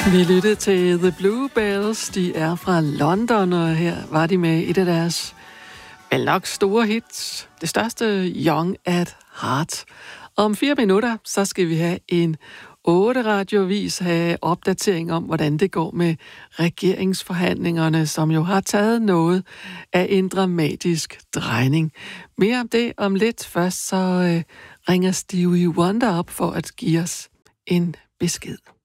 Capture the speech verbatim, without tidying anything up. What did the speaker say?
Vi lyttede til The Bluebells. De er fra London, og her var de med et af deres vel nok store hits. Det største, Young at Heart. Om fire minutter, så skal vi have en otte radiovis have opdatering om, hvordan det går med regeringsforhandlingerne, som jo har taget noget af en dramatisk drejning. Mere om det om lidt. Først så øh, ringer Stevie Wonder op for at give os en besked.